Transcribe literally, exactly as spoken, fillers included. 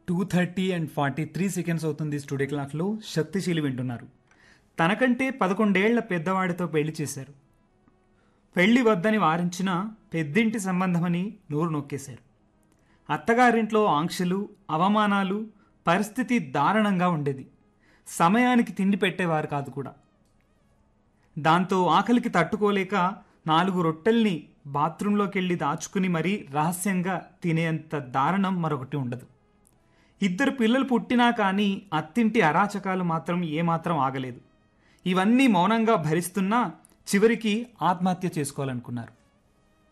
Two thirty and forty three seconds అవుతుంది studio క్లాక్లో. శక్తిశీలి వింటున్నారు. తనకంటే పదకొండేళ్ల పెద్దవాడితో పెళ్లి చేశారు. పెళ్లి వద్దని వారించిన పెద్దింటి సంబంధమని నోరు నొక్కేశారు. అత్తగారింట్లో ఆంక్షలు, అవమానాలు, పరిస్థితి దారుణంగా ఉండేది. సమయానికి తిండి పెట్టేవారు కాదు కూడా. దాంతో ఆకలికి తట్టుకోలేక నాలుగు రొట్టెల్ని బాత్రూంలోకి వెళ్ళి దాచుకుని మరీ రహస్యంగా తినేంత దారుణం మరొకటి ఉండదు. ఇద్దరు పిల్లలు పుట్టినా కానీ అత్తింటి అరాచకాలు మాత్రం ఏమాత్రం ఆగలేదు. ఇవన్నీ మౌనంగా భరిస్తున్నా చివరికి ఆత్మహత్య చేసుకోవాలనుకున్నారు.